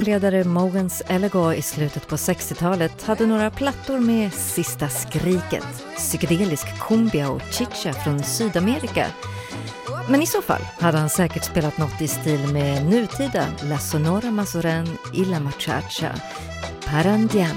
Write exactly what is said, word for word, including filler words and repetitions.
bandledare Mogens Elego i slutet på sextiotalet hade några plattor med Sista skriket, psykedelisk cumbia och chicha från Sydamerika. Men i så fall hade han säkert spelat något i stil med nutida La Sonora Mazoran y la Machacha, Parandiano.